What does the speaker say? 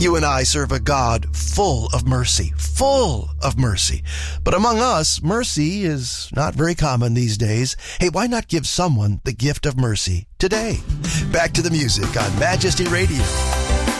You and I serve a God full of mercy, full of mercy. But among us, mercy is not very common these days. Hey, why not give someone the gift of mercy today? Back to the music on Majesty Radio.